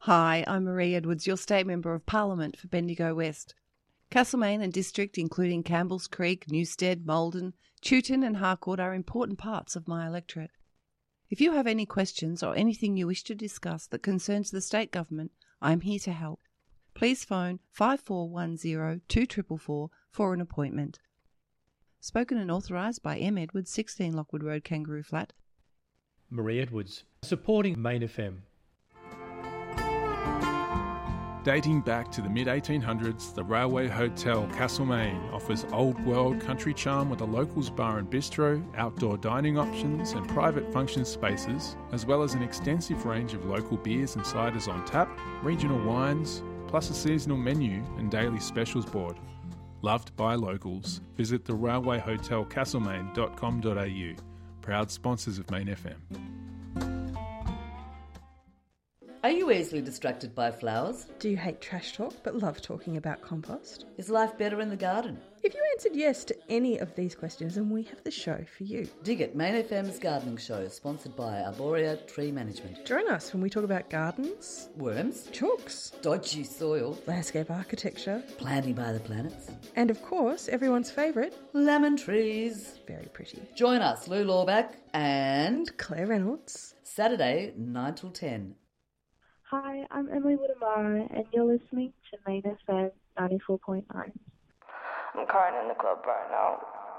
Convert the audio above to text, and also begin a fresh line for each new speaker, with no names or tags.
Hi, I'm Marie Edwards, your State Member of Parliament for Bendigo West. Castlemaine and District, including Campbell's Creek, Newstead, Maldon, Chewton and Harcourt are important parts of my electorate. If you have any questions or anything you wish to discuss that concerns the state government, I am here to help. Please phone 5410 2444 for an appointment. Spoken and authorised by M. Edwards, 16 Lockwood Road, Kangaroo Flat.
Marie Edwards, supporting Main FM.
Dating back to the mid-1800s, the Railway Hotel Castlemaine offers old-world country charm with a locals bar and bistro, outdoor dining options and private function spaces, as well as an extensive range of local beers and ciders on tap, regional wines, plus a seasonal menu and daily specials board. Loved by locals. Visit the railwayhotelcastlemaine.com.au. Proud sponsors of Main FM.
Are you easily distracted by flowers?
Do you hate trash talk but love talking about compost?
Is life better in the garden?
If you answered yes to any of these questions, then we have the show for you.
Dig It, Main FM's gardening show, sponsored by Arborea Tree Management.
Join us when we talk about gardens,
worms,
chooks,
dodgy soil,
landscape architecture,
planting by the planets,
and of course, everyone's favourite,
lemon trees.
Very pretty.
Join us, Lou Lawback and
Claire Reynolds.
Saturday, 9 till 10.
Hi, I'm Emily Woodamara, and you're listening to Main FM 94.9.
I'm crying in the club right now.